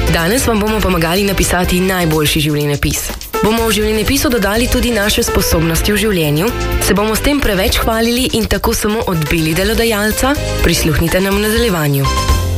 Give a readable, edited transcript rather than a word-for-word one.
Danes vam bomo pomagali napisati najboljši življenjepis. Bomo v življenjepisu dodali tudi naše sposobnosti v življenju? Se bomo s tem preveč hvalili in tako samo odbili delodajalca? Prisluhnite nam v nadaljevanju.